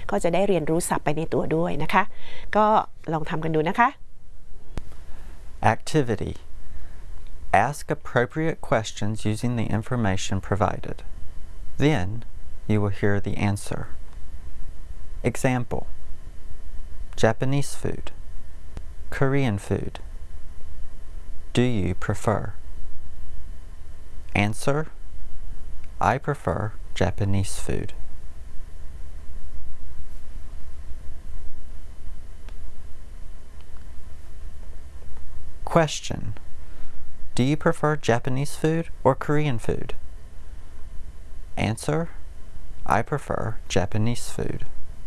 ก็จะได้เรียนรู้ศัพท์ไปในตัวด้วยนะคะก็ลองทำกันดูนะคะ Activity. Ask appropriate questions using the information provided. Then you will hear the answer. Example: Japanese food, Korean food. Do you prefer? Answer: I prefer Japanese food. Question: Do you prefer Japanese food or Korean food? Answer: I prefer Japanese food.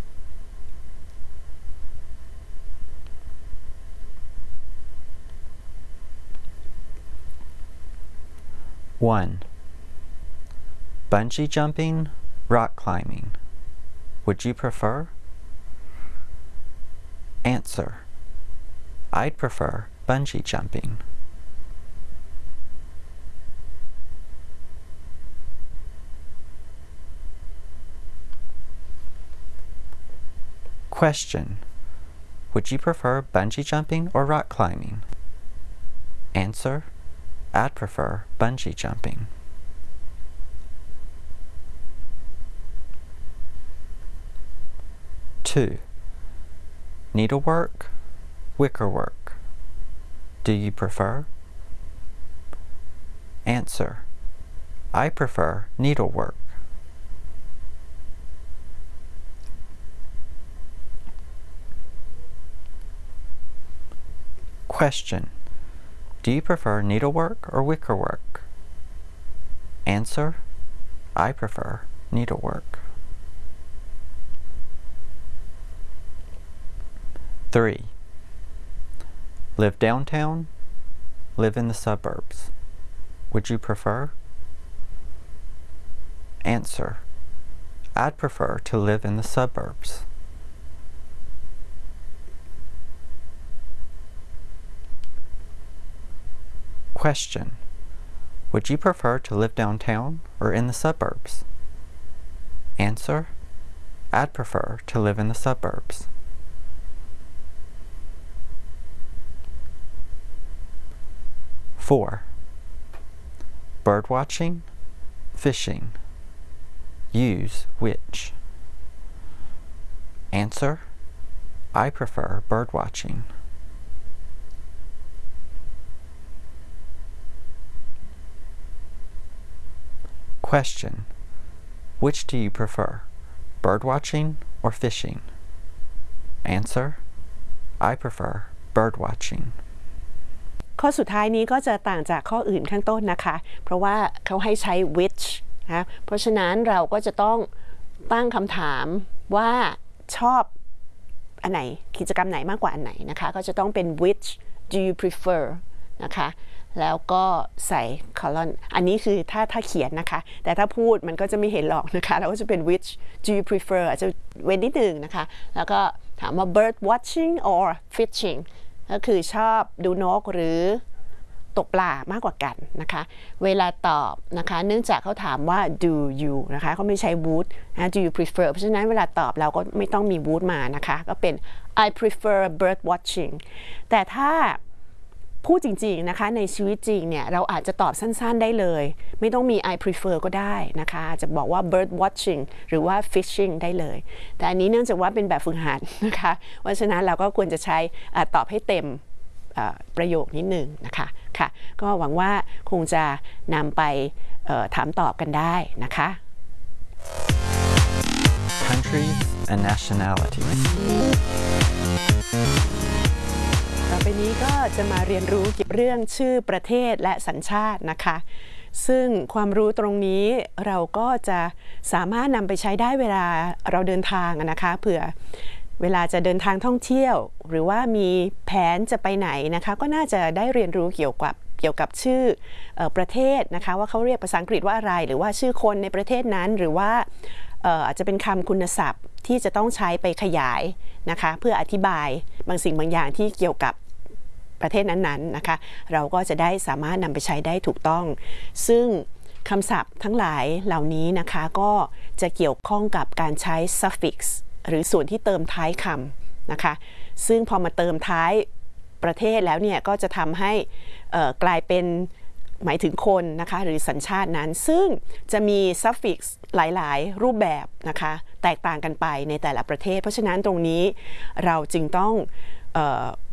One. Bungee jumping, rock climbing. Would you prefer? Answer: I'd prefer bungee jumping. Question: Would you prefer bungee jumping or rock climbing? Answer: I'd prefer bungee jumping. Two. Needlework, wickerwork. Do you prefer? Answer: I prefer needlework. Question: Do you prefer needlework or wickerwork? Answer: I prefer needlework. 3. Live downtown, live in the suburbs. Would you prefer? Answer: I'd prefer to live in the suburbs. Question: Would you prefer to live downtown or in the suburbs? Answer: I'd prefer to live in the suburbs. 4. Bird watching, fishing. Use which? Answer: I prefer bird watching. Question: Which do you prefer, bird watching or fishing? Answer: I prefer bird watching. ข้อสุดท้ายนี้ก็จะต่างจากข้ออื่นข้างต้นนะคะเพราะว่าเขาให้ใช้ which นะเพราะฉะนั้นเราก็จะต้องตั้งคำถามว่าชอบอันไหนกิจกรรมไหนมากกว่าอันไหนนะคะก็จะต้องเป็น which do you prefer นะคะแล้วก็ใส่ colon อันนี้คือถ้าเขียนนะคะแต่ถ้าพูดมันก็จะไม่เห็นหรอกนะคะแล้วก็จะเป็น which do you prefer อาจจะเว้นนิดนึงนะคะแล้วก็ถามว่า bird watching or fishing ก็คือชอบดูนกหรือตกปลามากกว่ากันนะคะเวลาตอบนะคะเนื่องจากเขาถามว่า do you นะคะเขาไม่ใช้ would นะ do you prefer เพราะฉะนั้นเวลาตอบเราก็ไม่ต้องมี would มานะคะก็เป็น I prefer bird watching แต่ถ้าพูดจริงๆนะคะในชีวิตจริงเนี่ยเราอาจจะตอบสั้นๆได้เลยไม่ต้องมี I prefer ก็ได้นะคะจะบอกว่า bird watching หรือว่า fishing ได้เลยแต่อันนี้เนื่องจากว่าเป็นแบบฝึกหัดนะคะเพราะฉะนั้นเราก็ควรจะใช้ตอบให้เต็มประโยคนิดหนึ่งนะคะค่ะก็หวังว่าคงจะนำไปถามตอบกันได้นะคะ Countries and nationalities ต่อไปนี้ก็จะมาเรียนรู้เกี่ยวกับเรื่องชื่อประเทศและสัญชาตินะคะซึ่งความรู้ตรงนี้เราก็จะสามารถนำไปใช้ได้เวลาเราเดินทางนะคะเผื่อเวลาจะเดินทางท่องเที่ยวหรือว่ามีแผนจะไปไหนนะคะก็น่าจะได้เรียนรู้เกี่ยวกับชื่อประเทศนะคะว่าเขาเรียกภาษาอังกฤษว่าอะไรหรือว่าชื่อคนในประเทศนั้นหรือว่าอาจจะเป็นคำคุณศัพท์ที่จะต้องใช้ไปขยายนะคะเพื่ออธิบายบางสิ่งบางอย่างที่เกี่ยวกับประเทศนั้นๆนะคะเราก็จะได้สามารถนำไปใช้ได้ถูกต้องซึ่งคำศัพท์ทั้งหลายเหล่านี้นะคะก็จะเกี่ยวข้องกับการใช้ suffix หรือส่วนที่เติมท้ายคำนะคะซึ่งพอมาเติมท้ายประเทศแล้วเนี่ยก็จะทำให้กลายเป็นหมายถึงคนนะคะหรือสัญชาตินั้นซึ่งจะมี suffix หลายๆรูปแบบนะคะแตกต่างกันไปในแต่ละประเทศเพราะฉะนั้นตรงนี้เราจึงต้อง